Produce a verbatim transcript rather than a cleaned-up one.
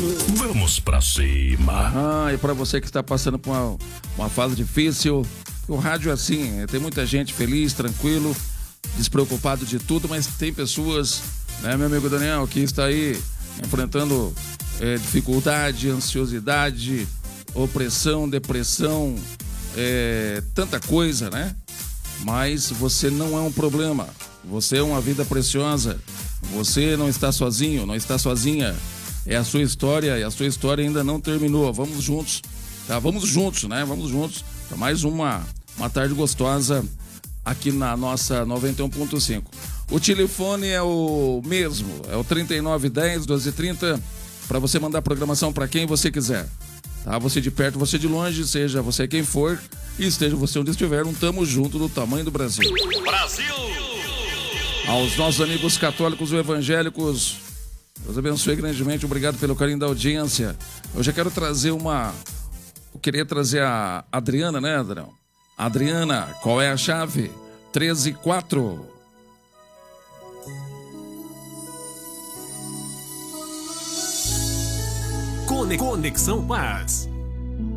Vamos pra cima. Ah, e pra você que está passando por uma, uma fase difícil, o rádio é assim, tem muita gente feliz, tranquilo, despreocupado de tudo, mas tem pessoas, né, meu amigo Daniel, que está aí enfrentando é, dificuldade, ansiosidade, opressão, depressão, é, tanta coisa, né? Mas você não é um problema, você é uma vida preciosa, você não está sozinho, não está sozinha. É a sua história e a sua história ainda não terminou. Vamos juntos, tá? Vamos juntos, né? Vamos juntos para mais uma, uma tarde gostosa aqui na nossa noventa e um ponto cinco. O telefone é o mesmo, é o trinta e nove dez, doze trinta, para você mandar programação para quem você quiser. Tá? Você de perto, você de longe, seja você quem for, e esteja você onde estiver, um tamo junto do tamanho do Brasil. Brasil! Aos nossos amigos católicos e evangélicos, Deus abençoe grandemente, obrigado pelo carinho da audiência. Eu já quero trazer uma... Eu queria trazer a Adriana, né, Adriano? Adriana, qual é a chave? treze quatro. Conexão Paz.